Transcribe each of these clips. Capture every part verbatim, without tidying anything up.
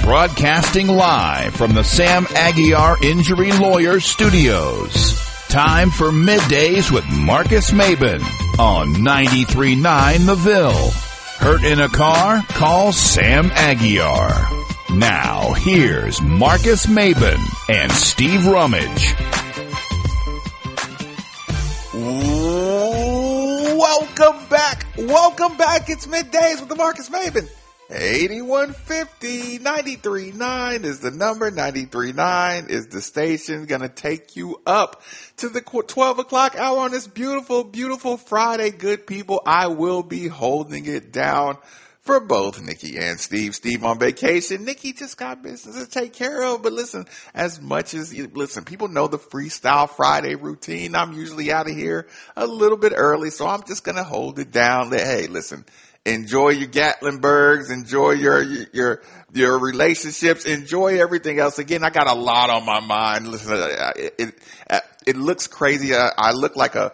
Broadcasting live from the Sam Aguiar Injury Lawyer Studios. Time for Middays with Marcus Maben on ninety-three point nine The Ville. Hurt in a car? Call Sam Aguiar. Now, here's Marcus Maben and Steve Rummage. Welcome back. Welcome back. It's Middays with the Marcus Maben. eighty-one fifty, ninety-three point nine is the number. ninety-three point nine is the station. Gonna take you up to the twelve o'clock hour on this beautiful, beautiful Friday. Good people, I will be holding it down for both Nikki and Steve. Steve on vacation. Nikki just got business to take care of. But listen, as much as, listen, people know the Freestyle Friday routine. I'm usually out of here a little bit early, so I'm just gonna hold it down. Hey, listen. Enjoy your Gatlinburgs, enjoy your, your, your relationships, enjoy everything else. Again, I got a lot on my mind. Listen, it, it, it looks crazy. I, I look like a,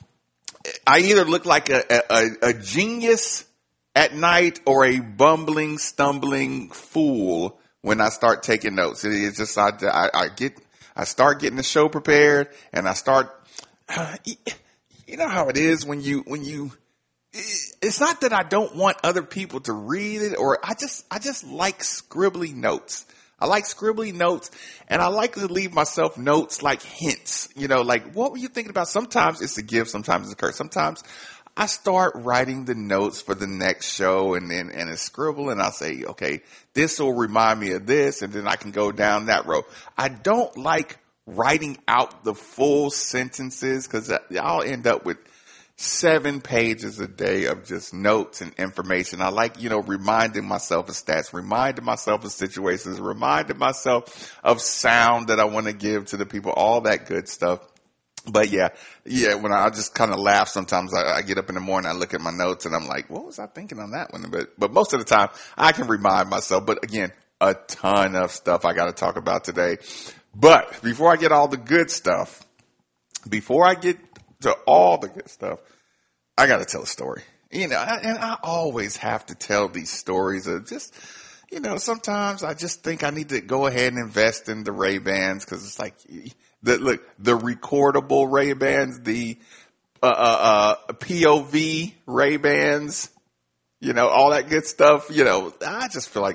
I either look like a, a, a genius at night or a bumbling, stumbling fool when I start taking notes. It is just, I, I, I get, I start getting the show prepared and I start, uh, you know how it is when you, when you, it's not that I don't want other people to read it, or I just, I just like scribbly notes. I like scribbly notes, and I like to leave myself notes like hints, you know, like what were you thinking about? Sometimes it's a give, sometimes it's a curse. Sometimes I start writing the notes for the next show and then, and it's scribble and I say, okay, this will remind me of this. And then I can go down that road. I don't like writing out the full sentences because I'll end up with seven pages a day of just notes and information. I like, you know, reminding myself of stats, reminding myself of situations, reminding myself of sound that I want to give to the people, all that good stuff. But yeah, yeah, when I, I just kind of laugh sometimes, I, I get up in the morning, I look at my notes and I'm like, what was I thinking on that one? But, but most of the time I can remind myself, but again, a ton of stuff I got to talk about today. But before I get all the good stuff, before I get to all the good stuff, I got to tell a story. You know, and I always have to tell these stories of just, you know, sometimes I just think I need to go ahead and invest in the Ray-Bans because it's like, the, look, the recordable Ray-Bans, the uh, uh, uh, P O V Ray-Bans, you know, all that good stuff. You know, I just feel like